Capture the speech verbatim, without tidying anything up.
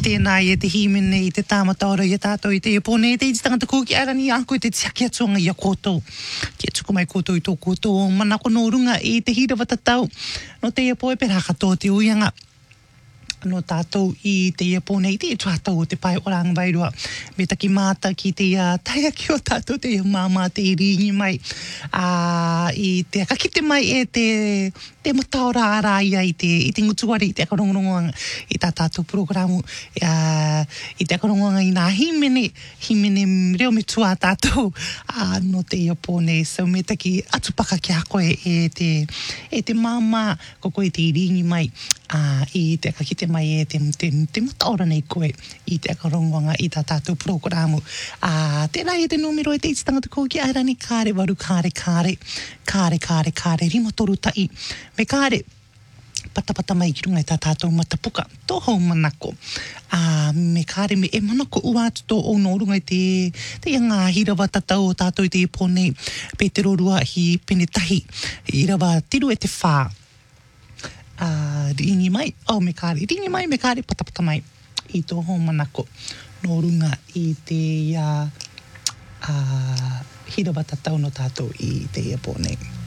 tēnā i e te himene i te tāmata ora i a tātou i te epone i te i te tangata kūki arani a koe te tiaki atunga i a kōtou. Kia tuku mai kōtou i tō kōtou manako no runga i te hira watatau. No te epoe pera katoa te uianga. No tātou i te epone i te tātou o te pai oranga wairua. Me taki māta ki te uh, taia ki o tātou te māmā te ringi mai. Uh, I te kakite mai e te, te mataora ara ia i te, i te ngutuari i te akarongorongoanga i tā tātou programu. Uh, I te akarongoronga i nā himene, himene reo me tua tātou uh, no te epone. So me taki atupaka ki a koe e te, e te māmā ko koe te ringi mai. Uh, I te kakite mai e te, te, te mataora nei koe i te akarongoanga i tā tātou programu. Uh, tēnā e te numero e te iti tangata ko ki airani kāre waru kāre kāre, kāre kāre kāre, rima toru tai. Me kāre, patapata mai ki runga i tā tātou matapuka, tō hau manako. Uh, me kāre me e manako uātu tō o no runga i te, te ianga hirawa tatau o tātou i te epone, pe te rorua hi pene tahi, hirawa tiru e te whā. Uh, ringi mai, oh me kāre, ringi mai, me kāre, patapata mai i tō hau manako no runga i te uh, uh, hirawa tatau no tātou i te epone.